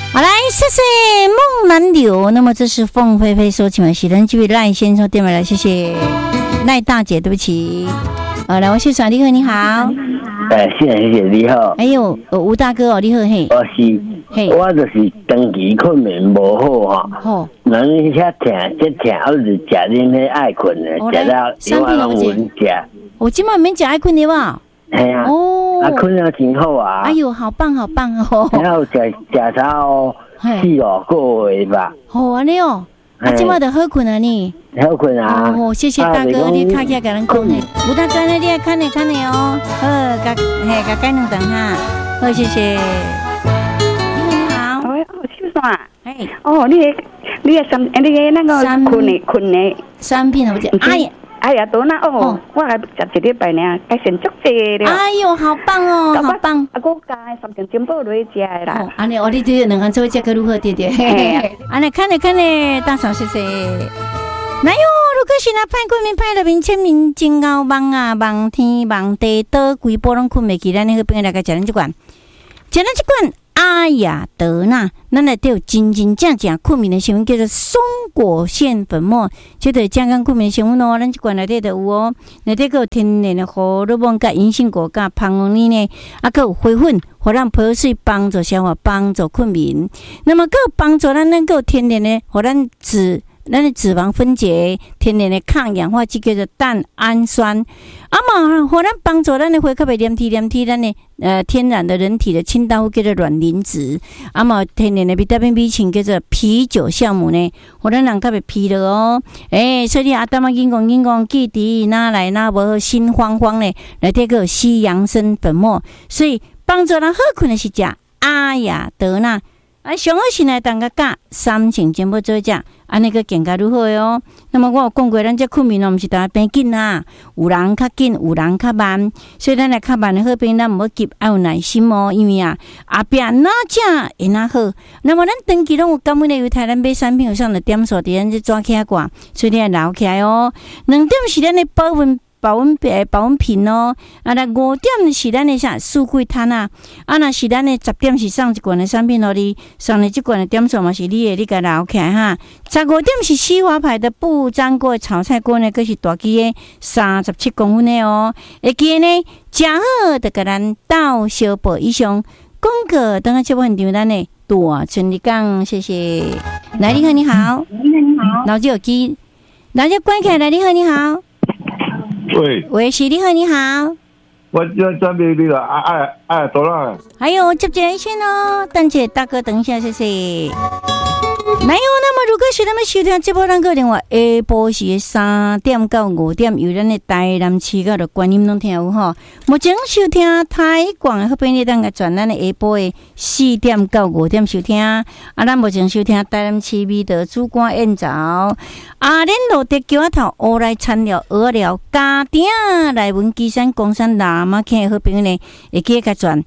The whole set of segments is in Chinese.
好来，谢谢梦南柳。那么这是凤飞飞说请问喜人这位赖先生电话来，谢谢赖大姐，对不起。来，我谢爽，你好，你好。 谢谢你好。 哎呦，吴大哥哦，你好嘿。 我是，我就是长期困眠无好哈。哦。人遐疼，即疼，我就食恁迄爱困的，食到另外拢稳食。 我今晚免食爱困的吧？ 系啊。哦。困了挺好啊。 哎呦，好棒好棒哦。 然后食到4-5个月吧。 好安尼哦。今晚就好困啊你。好困啊！ 哦，谢谢大哥，你卡起来给人讲嘿。吴大哥，你来看你哦。甲改两顿哈。好，谢谢。你好。 秀爽。你个那个困的产品我讲。 哎呀，多那我来食一礼拜呢，该先足济了。 哎呦，好棒哦，好棒！ 我加3斤金宝落去食的啦。 安尼，你对两个做这个如何对对？安尼，看嘞，大嫂谢谢。哪有？如果是那派困眠派了面签名真高忙啊，忙天忙地，倒规波拢困袂起，咱那个边来个讲这款，阿雅德纳，咱来都有真正困眠的成分叫做松果腺粉末，这个健康困眠成分哦，咱这款内底都有哦，内底还有天然的荷尔蒙、甲银杏果、甲胖红泥呢，还有灰粉，互咱泡水帮助消化、帮助困眠。那么，还有帮助咱能够天然的，互咱的脂肪分解，天然的抗氧化剂叫做蛋氨酸，互咱帮助咱的血较袂黏体，咱的天然的人体的清道夫叫做卵磷脂，天然的维他命 B 群叫做啤酒酵母呢，互咱人较袂疲劳哦。所以你阿当嘛硬讲，记伫哪来哪无心慌呢？内底个西洋参粉末，所以帮助咱好困的是食阿雅德纳。上好是来当个加3斤全部做食，安尼个健康如何哟？那么我有讲过，咱这困眠哦，毋是大家变紧啊，有人较紧，有人较慢，所以咱来较慢的好病，咱唔好急，要有耐心哦。因为后壁哪食会哪好。那么咱长期拢有感恩的犹太咱买产品有上的点数伫咱这抓起来挂，所以你要留起来哦。2点是咱的保温瓶哦，那5点是咱的啥四季摊啊，那是咱的10点是送一罐的产品咯，你送的这罐的点数嘛是你的，你给留起来哈。15点是西华牌的不粘锅炒菜锅呢，佫是大机的37公分的哦，会记呢，食好就给咱到小宝以上。广告等下节目现场咱的大春丽讲，谢谢。来，你好，你好，老耳机，老就关起来，你好，你好。喂，是你好，你好。 我这边你了，多少？ 还有接一线哦，等姐大哥，等一下，谢谢。没有，那么如果是咱们收听这波咱个电话，下晡是3点到5点，由咱的台南市到的观音拢听有吼。目前收听台广的好朋友，咱个转咱的下晡的4点到5点收听。咱目前收听台南市美的主管燕巢，恁路的桥仔头乌来餐料、鹅料、家丁来文基山、公山、南马坑的好朋友呢，会记个转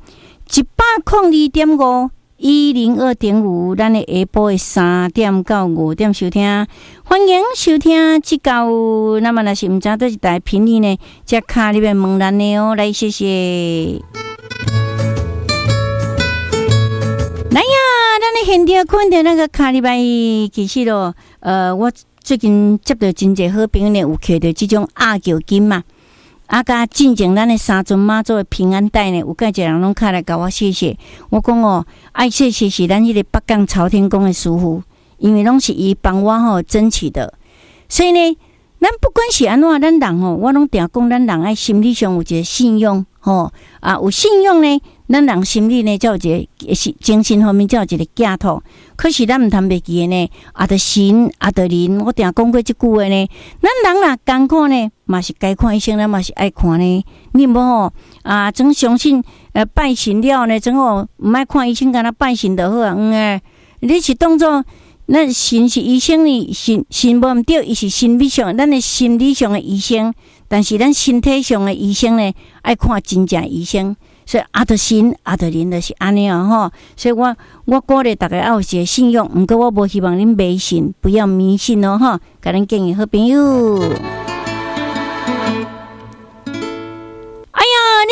102.5。102.5，咱的下晡的3点到5点收听，欢迎收听即到。那么若是毋知倒一台频率呢，则卡里面问咱的哦，来谢谢。来呀，咱的现场看到那个卡里面，其实咯，我最近接到真侪好朋友呢，有摕到即种阿球金嘛。甲进前咱的三尊妈祖的平安带呢，有介侪人拢卡来甲我谢谢。我讲哦，爱谢谢是咱迄个北港朝天宫的师傅，因为拢是伊帮我争取的。所以呢，咱不管是安怎，咱人我拢定讲，咱人爱心理上有一个信用有信用呢，咱人心理呢，才有一个精神方面才有一个寄托。可是咱毋通袂记的呢，得神得人，我定讲过即句话呢。咱人啦艰苦呢，嘛是该看医生，咱嘛是爱看呢。你无总相信拜神了呢，总毋爱看医生，干那拜神就好啊。你是当作咱神是医生呢，神无毋对，伊是心理上咱的心理上的医生，但是咱身体上的医生呢，爱看真正医生。所以得神得人就是安尼吼，所以我鼓励大家要有一个信用，毋过我无希望恁迷信，不要迷信哦吼，甲咱建议好朋友。哎呀，恁敢捌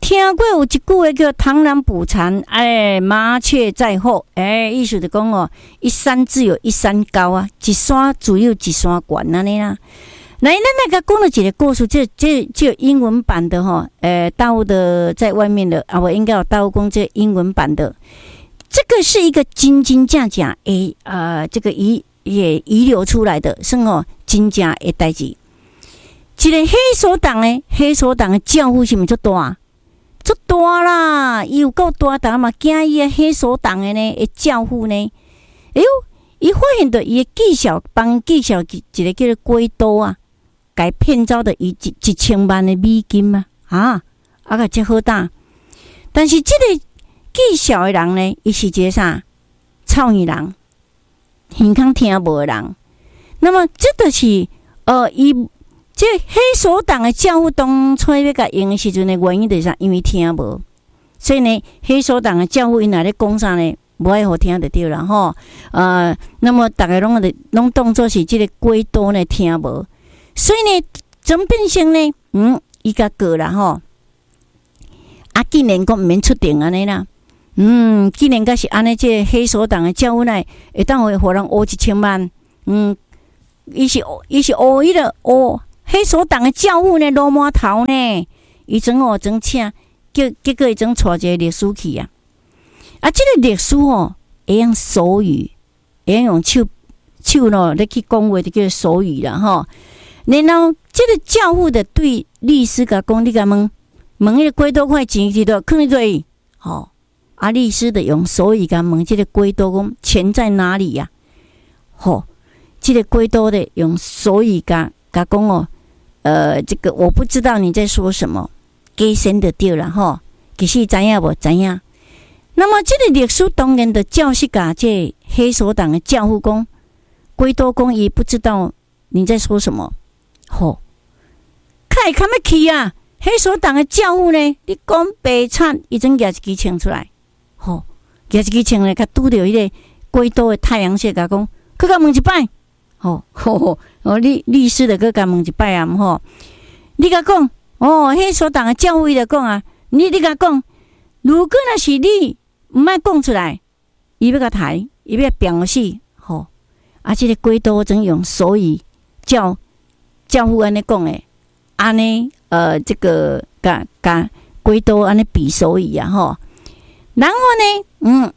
听过有一句话叫螳螂捕蝉，麻雀在后，意思就讲哦，一山自有一山高啊，一山自有一山悬安尼啦。来，咱来甲讲了一个故事，这有英文版的哈，大陆的在外面的啊，我应该有大陆讲这英文版的。这个是一个真正这个遗留出来的，算哦真正的代志。一个黑手党的教父是毋是足大？足大啦，伊有够大，大嘛惊伊个黑手党的呢，的教父呢？哎呦，伊发现到伊个技巧帮一个叫做鬼刀啊，该骗走的伊1000万的美金啊，个真好打。但是这个技巧的人呢，伊是一个啥？草耳人，耳孔听无的人。那么这就是伊这黑手党的教父当初要甲用的时阵的原因就是啥？因为听无，所以呢，黑手党的教父因若咧讲啥呢？无爱好听就对了吼。那么大家拢当作是这个鬼刀呢听无，所以呢，怎变成呢？伊甲过啦吼。竟然讲毋免出庭安尼啦。既然甲是安尼，这黑手党的教父呢，会当互人訛1000万。伊是訛迄个訛黑手党的教父呢，落满头呢。伊整请，结果伊整带一个律师去啊。这个律师会用手语，会用手咧去讲话，就叫手语啦吼。然后这个教父的对律师甲讲，你甲问迄个几多块钱伫倒放伫伊吼。律师的用手语甲问这个几多讲钱在哪里呀？吼，这个几多的用手语甲讲这个我不知道你在说什么，假先就对了吼。其实知影无知影。那么这个律师当然的教识甲这黑手党的教父讲，几多讲伊不知道你在说什么。吼，看要去啊！黑手党的教父呢，你讲白惨，伊真举一支枪出来。吼，举一支枪咧，甲拄着迄个几多的太阳穴，甲讲，佮甲问一摆。吼，律师的佮甲问一摆啊，吼，你甲讲，黑手党的教父伊就讲啊，你甲讲，如果若是你毋爱讲出来，伊要甲抬，伊要变死。吼，这个几多真用手语教父安尼讲诶，安尼这个甲几多安尼比手语啊，吼。然后呢，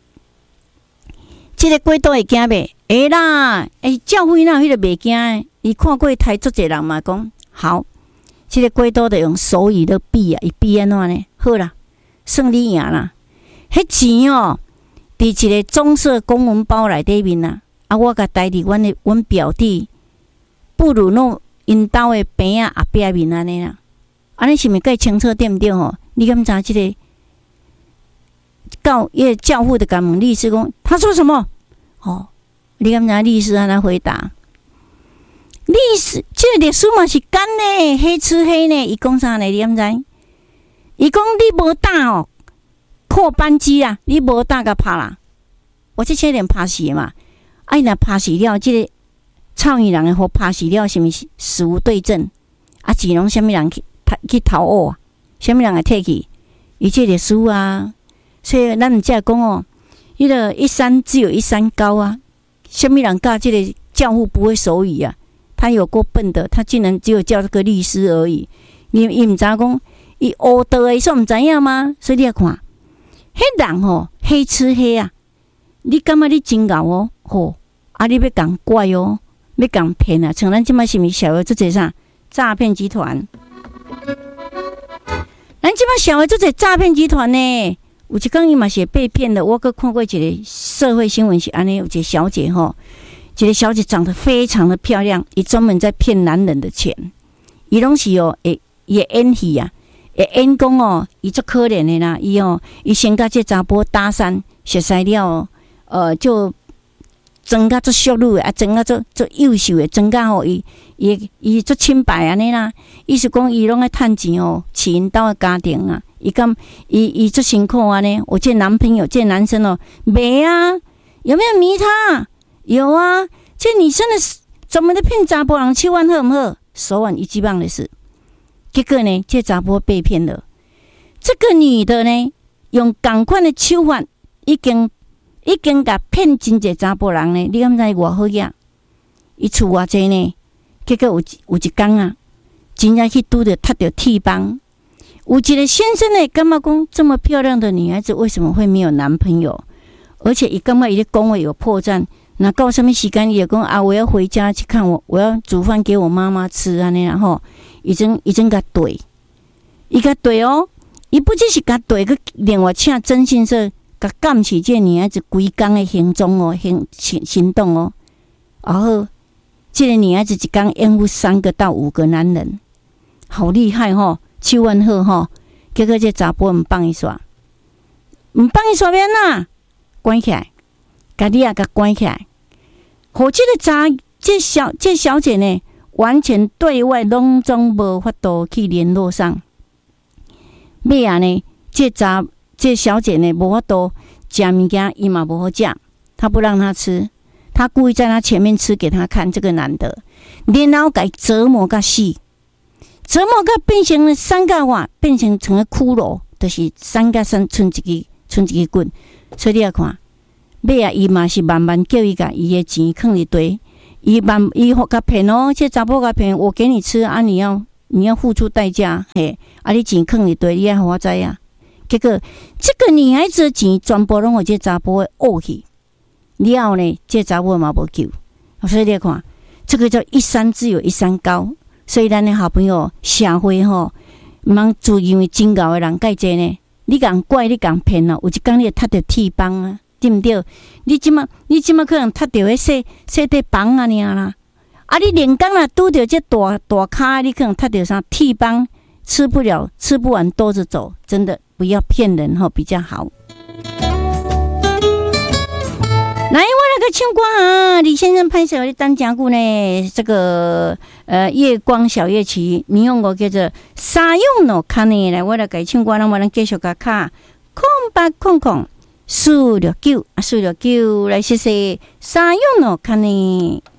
这个几多会惊袂？会啦，教父那迄个袂惊诶，伊看过台足侪人嘛，讲好，这个几多就用手语咧比啊，伊比安怎呢？好啦，算你赢啦。迄钱伫一个棕色公文包内底面啊，我甲带伫阮表弟布鲁诺因兜的边阿伯面安尼啦，安尼是毋是介清楚对毋对吼？你敢知即个？教父的甲问律师讲，他说什么？你敢知律师安怎回答？律师，这个律师嘛是干呢，黑吃黑呢。伊讲啥呢？你敢知？伊讲你无打扣扳机啊，你无打甲拍啦。我这些人拍死嘛，伊若拍死了，这个草拟人互拍死了，是毋是死无对证？只拢什么人去逃恶啊？什么人来摕去？伊这律师啊。所以咱才讲迄个一山只有一山高啊！什么人教这个教父不会手语啊？他有够笨的，他竟然只有教这个律师而已。伊毋知讲，伊学到的说毋知影吗？所以你要看，迄人黑吃黑啊！你感觉你真牛你要讲怪要讲骗啊！像咱即摆是毋是社会做者啥诈骗集团？咱即摆社会做者诈骗集团呢？有一天伊嘛是被骗的，我阁看过一个社会新闻是安尼，有一个小姐一个小姐长得非常的漂亮，伊专门在骗男人的钱，伊拢是会演戏啊，会演讲伊足可怜的啦，伊先甲这查甫搭讪，熟识了就装甲足淑女的，装甲足优秀的，装甲伊足清白安尼啦，意思讲伊拢爱趁钱饲因兜的家庭啊。伊足辛苦啊呢！我这男朋友，这男生没啊？有没有迷他？有啊！这女生的专门在骗查甫人7万好不好？手腕1级棒的事。结果呢，这查甫被骗了。 这个女的呢，用同款的手法，已经甲骗真济查甫人呢。你敢知偌好呀？伊厝偌济呢？结果有一天啊，真正去拄着踢着铁棒。有一个先生呢，感觉讲这么漂亮的女孩子为什么会没有男朋友？而且伊感觉伊的讲话有破绽。那到什么时间伊就讲啊，我要回家去看我要煮饭给我妈妈吃安尼，然后已经甲对，伊甲对哦，伊不只是甲对，佮另外请征信社甲监视这女孩子规工的行踪哦，行动哦，然后这个女孩子一天应付3个到5个男人，好厉害吼，手腕好吼，结果这查甫唔放伊煞，免哪关起来。家己也甲关起来，互这小姐呢，完全对外拢总无法度去联络上。尾啊呢，这小姐呢无法度食物件，伊嘛无好食，她不让她吃，她故意在她前面吃给她看。这个男的，然后给折磨到死，折磨到变成了3角瓦，变成了骷髅，就是3角剩一支棍。所以你要看。尾啊，伊嘛是慢慢叫伊甲伊的钱放一堆，伊甲骗哦，这查甫甲骗，我给你吃啊，你要付出代价，嘿，啊，你钱放一堆，你要互我知啊。结果这个女孩子的钱全部拢互这查甫的恶去，了后呢，这查甫嘛无救，所以你看，这个叫一山只有一山高，所以咱的好朋友社会吼，毋通自以为真高的人介济呢，你共怪你共骗哦，有一天你会踢着铁棒啊。对不对？你即马可能踢到迄洗地房啊尔啦，啊！你连工啦拄着这大咖，你可能踢到啥铁棒，吃不完兜着走，真的不要骗人吼，比较好。来，我来个唱歌啊！李先生拍摄的单讲句呢，这个夜光小夜曲，你用我叫做沙用诺卡呢，来我来个唱歌，那么咱继续个卡空八空空。469，来谢谢沙用诺看呢。